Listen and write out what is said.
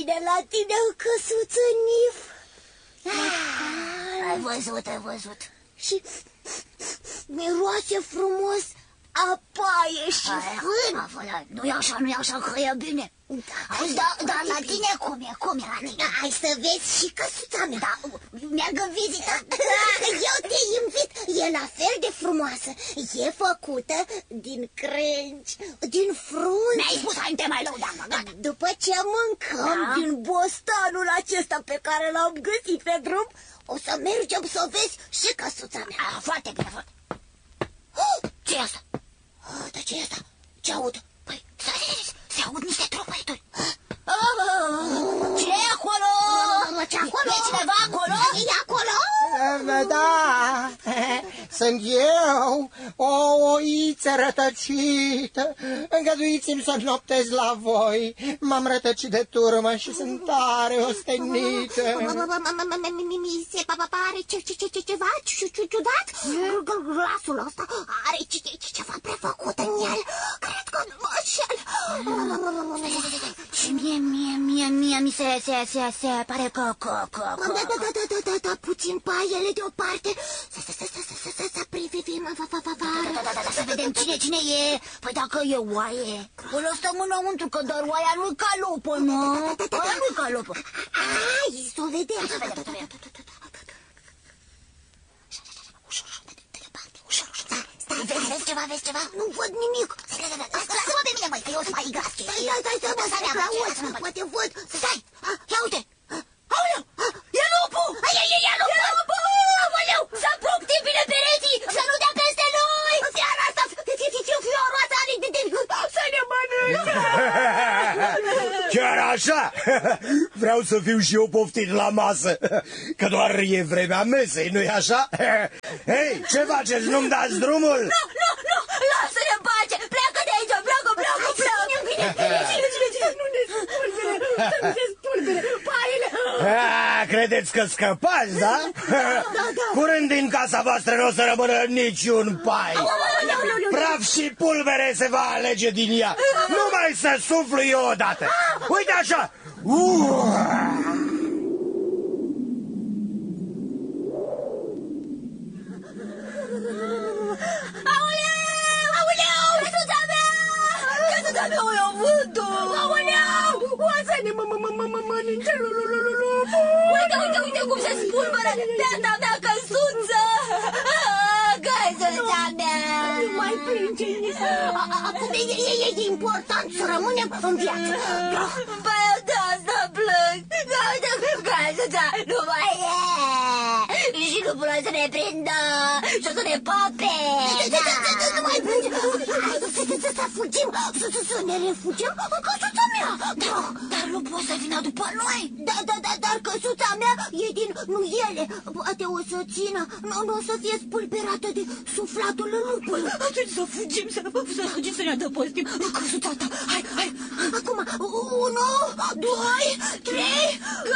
vine la tine o căsuță Nif. Ai văzut. Și miroase frumos a paie și fân. Nu e așa, că e bine. Auzi, dar la tine cum e la tine? Hai să vezi și căsuța mea. Da, merg în vizită. Eu te invit, e la fel de frumoasă. E făcută din crengi, din frunze. Mi-ai spus, hai, te mai lăudam, gata. După ce mâncăm din bostanul acesta pe care l-am găsit pe drum, o să mergem să vezi și căsuța mea. Foarte bine, ce e asta? Dar ce e asta? Ce aud? Păi, se aud niște tropăituri. Ce e acolo? Ce acolo? E cineva acolo? E acolo? Da, sunt eu, o oiță rătăcită. Îngăduiți-mi să noptez la voi. M-am rătăcit de turmă și sunt tare ostenită. Mi se pare ceva ciudat. Glasul ăsta are ceva prefăcut în el. Cred că nu mă înșel. Și mie mi se pare că... Da, puțin paiele deoparte. Să privim afară. Să vedem cine e. Păi dacă e oaie, o lăsăm înăuntru, că doar oaia nu-i calopă, nu? Oaia nu-i calopă. Hai, să o vedem. Ușor, vezi ceva? Nu văd nimic. Lasă-mă pe mine, măi, că eu sunt mai gras. Stai, poate văd. Stai, ia uite. Aoleu, e lupul! E lupul! Aoleu, să apuc bine pereții, să nu dea peste noi! Seara asta, fioroasa are să ne mănânce! Chiar așa? Vreau să fiu și eu poftit la masă, că doar e vremea mesei, nu-i așa? Hei, ce faceți? Nu-mi dați drumul? Nu, lasă-ne în pace! Pleacă de aici, pleacă! Nu ne spulbere, paiele! Credeți că scăpați, da? Curând din casa voastră nu o să rămână niciun pai. Praf și pulbere se va alege din ea. Numai să suflu eu odată. Uite așa! Aoleu! Căsuța mea! O vântul! Aoleu! O să ne mănânce lupul! Uite cum se spulberă beata mea căsuță! Căsuța mea! Nu mai plânge nici. Acum e important să rămânem în viață. Păi eu de asta plâng! Căsuța nu mai e! Și lupul o să ne prindă! Și o să ne pape! Nu mai plânge. Să fugim, să ne refugiem în căsuța mea. Dar lupul o să vină după noi! Dar căsuța mea e din nuiele. Poate o să țină. Nu o să fie spulberată de suflatul lupului. Atunci să fugim, să ne adăpostim în căsuța ta. Hai! Acum, 1, 2, 3...